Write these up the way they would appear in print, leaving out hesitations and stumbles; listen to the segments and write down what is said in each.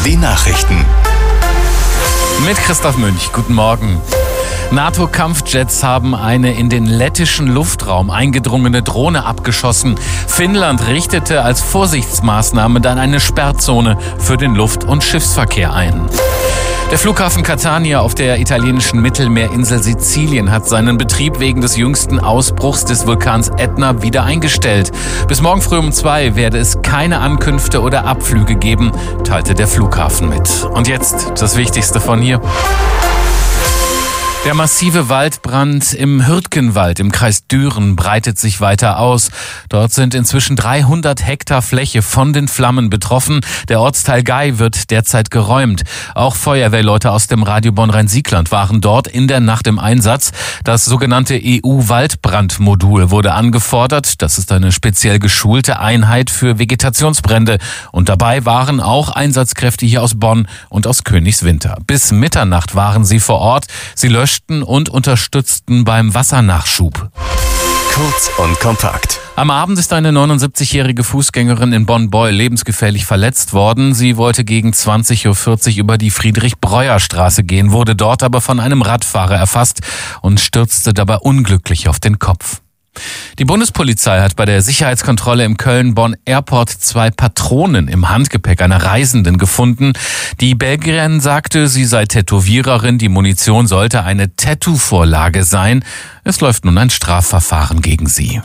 Die Nachrichten. Mit Christoph Münch, guten Morgen. NATO-Kampfjets haben eine in den lettischen Luftraum eingedrungene Drohne abgeschossen. Finnland richtete als Vorsichtsmaßnahme dann eine Sperrzone für den Luft- und Schiffsverkehr ein. Der Flughafen Catania auf der italienischen Mittelmeerinsel Sizilien hat seinen Betrieb wegen des jüngsten Ausbruchs des Vulkans Ätna wieder eingestellt. Bis morgen früh um 2 werde es keine Ankünfte oder Abflüge geben, teilte der Flughafen mit. Und jetzt das Wichtigste von hier. Der massive Waldbrand im Hürtgenwald im Kreis Düren breitet sich weiter aus. Dort sind inzwischen 300 Hektar Fläche von den Flammen betroffen. Der Ortsteil Gei wird derzeit geräumt. Auch Feuerwehrleute aus dem Radio Bonn-Rhein-Siegland waren dort in der Nacht im Einsatz. Das sogenannte EU-Waldbrandmodul wurde angefordert. Das ist eine speziell geschulte Einheit für Vegetationsbrände. Und dabei waren auch Einsatzkräfte hier aus Bonn und aus Königswinter. Bis Mitternacht waren sie vor Ort. Sie löschten und unterstützten beim Wassernachschub. Kurz und kompakt. Am Abend ist eine 79-jährige Fußgängerin in Bonn-Beul lebensgefährlich verletzt worden. Sie wollte gegen 20.40 Uhr über die Friedrich-Breuer-Straße gehen, wurde dort aber von einem Radfahrer erfasst und stürzte dabei unglücklich auf den Kopf. Die Bundespolizei hat bei der Sicherheitskontrolle im Köln-Bonn Airport 2 Patronen im Handgepäck einer Reisenden gefunden. Die Belgierin sagte, sie sei Tätowiererin. Die Munition sollte eine Tattoo-Vorlage sein. Es läuft nun ein Strafverfahren gegen sie.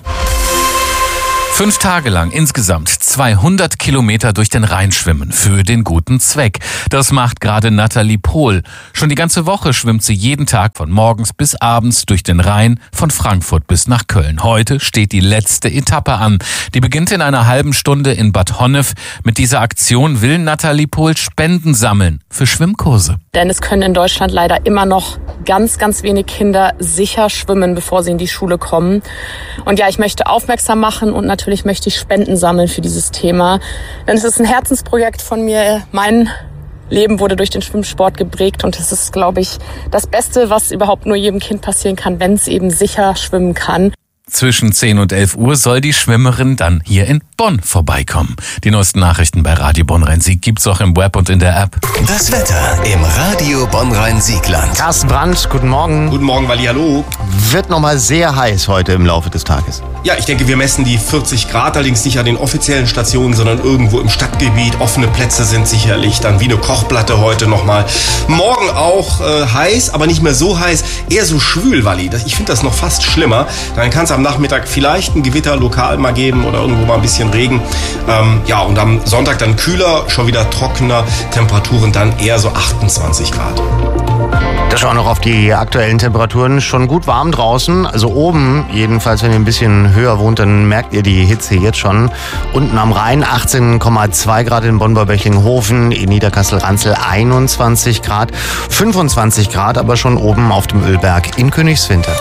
5 Tage lang insgesamt 200 Kilometer durch den Rhein schwimmen für den guten Zweck. Das macht gerade Nathalie Pohl. Schon die ganze Woche schwimmt sie jeden Tag von morgens bis abends durch den Rhein von Frankfurt bis nach Köln. Heute steht die letzte Etappe an. Die beginnt in einer halben Stunde in Bad Honnef. Mit dieser Aktion will Nathalie Pohl Spenden sammeln für Schwimmkurse. Denn es können in Deutschland leider immer noch ganz, ganz wenig Kinder sicher schwimmen, bevor sie in die Schule kommen. Und ja, ich möchte aufmerksam machen und natürlich möchte ich Spenden sammeln für dieses Thema. Denn es ist ein Herzensprojekt von mir. Mein Leben wurde durch den Schwimmsport geprägt und es ist, glaube ich, das Beste, was überhaupt nur jedem Kind passieren kann, wenn es eben sicher schwimmen kann. Zwischen 10 und 11 Uhr soll die Schwimmerin dann hier in Bonn vorbeikommen. Die neuesten Nachrichten bei Radio Bonn-Rhein-Sieg gibt's auch im Web und in der App. Das Wetter im Radio Bonn-Rhein-Siegland. Carsten Brandt, guten Morgen. Guten Morgen, Walli, hallo. Wird nochmal sehr heiß heute im Laufe des Tages. Ja, ich denke, wir messen die 40 Grad, allerdings nicht an den offiziellen Stationen, sondern irgendwo im Stadtgebiet. Offene Plätze sind sicherlich dann wie eine Kochplatte heute nochmal. Morgen auch heiß, aber nicht mehr so heiß, eher so schwül, Walli. Ich finde das noch fast schlimmer. Dann kann es am Nachmittag vielleicht ein Gewitter lokal mal geben oder irgendwo mal ein bisschen Regen. Ja, und am Sonntag dann kühler, schon wieder trockener, Temperaturen dann eher so 28 Grad. Da schauen wir noch auf die aktuellen Temperaturen. Schon gut warm draußen. Also oben, jedenfalls, wenn ihr ein bisschen höher wohnt, dann merkt ihr die Hitze jetzt schon. Unten am Rhein 18,2 Grad in Bonn-Beichlinghofen, in Niederkassel-Ranzel 21 Grad, 25 Grad aber schon oben auf dem Ölberg in Königswinter.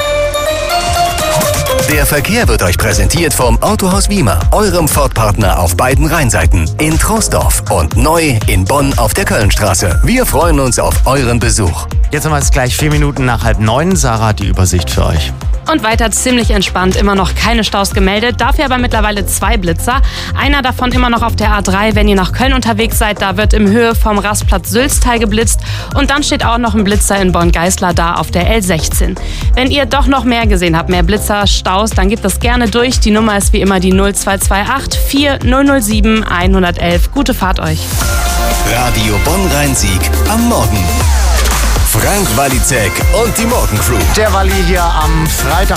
Der Verkehr wird euch präsentiert vom Autohaus Wiemer, eurem Ford-Partner auf beiden Rheinseiten, in Troisdorf und neu in Bonn auf der Kölnstraße. Wir freuen uns auf euren Besuch. Jetzt haben wir es gleich 4 Minuten nach 8:30. Sarah hat die Übersicht für euch. Und weiter ziemlich entspannt, immer noch keine Staus gemeldet, dafür aber mittlerweile 2 Blitzer. Einer davon immer noch auf der A3, wenn ihr nach Köln unterwegs seid, da wird im Höhe vom Rastplatz Sülztal geblitzt. Und dann steht auch noch ein Blitzer in Bonn-Geislar da auf der L16. Wenn ihr doch noch mehr gesehen habt, mehr Blitzer, Staus, dann gebt das gerne durch. Die Nummer ist wie immer die 0228 4007 111. Gute Fahrt euch. Radio Bonn-Rhein-Sieg am Morgen. Frank Walizek und die Morgencrew. Der Walli hier am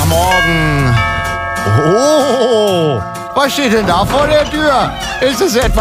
Freitagmorgen. Oh, was steht denn da vor der Tür? Ist es etwa